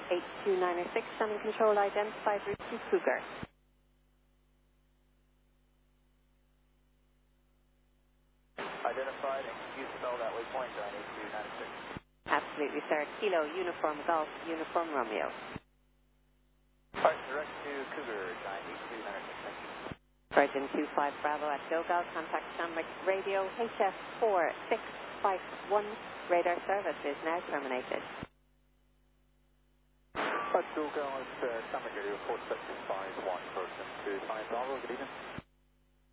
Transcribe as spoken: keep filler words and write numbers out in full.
eight two nine six, Shannon Control identified route to Cougar. Identified, and can you spell that waypoint on eight two nine six? Absolutely, sir. Kilo, Uniform Golf, Uniform Romeo. Alright, direct to Cougar, time eight two nine six, thank you. Virgin two five Bravo at Go Golf, contact Shamrock Radio H F four six five one. Radar service is now terminated. Alright, Go Golf, uh, Shamrock Radio four six five one, Virgin two five Bravo, good evening.